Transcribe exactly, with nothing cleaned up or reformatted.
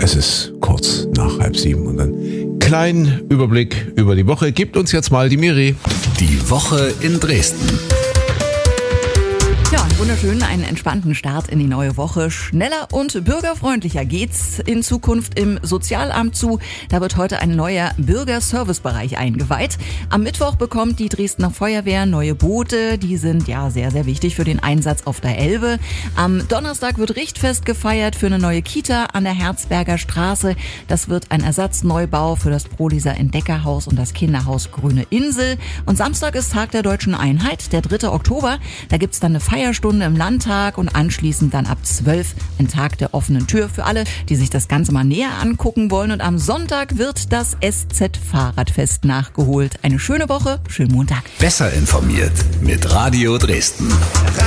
Es ist kurz nach halb sieben und ein kleinen Überblick über die Woche gibt uns jetzt mal die Miri. Die Woche in Dresden. Ja, wunderschön, einen entspannten Start in die neue Woche. Schneller und bürgerfreundlicher geht's in Zukunft im Sozialamt zu. Da wird heute ein neuer Bürgerservicebereich eingeweiht. Am Mittwoch bekommt die Dresdner Feuerwehr neue Boote. Die sind ja sehr, sehr wichtig für den Einsatz auf der Elbe. Am Donnerstag wird Richtfest gefeiert für eine neue Kita an der Herzberger Straße. Das wird ein Ersatzneubau für das Proliser Entdeckerhaus und das Kinderhaus Grüne Insel. Und Samstag ist Tag der Deutschen Einheit, der dritte Oktober. Da gibt's dann eine Feierstunde im Landtag und anschließend dann ab zwölf ein Tag der offenen Tür für alle, die sich das Ganze mal näher angucken wollen. Und am Sonntag wird das S Z-Fahrradfest nachgeholt. Eine schöne Woche, schönen Montag. Besser informiert mit Radio Dresden.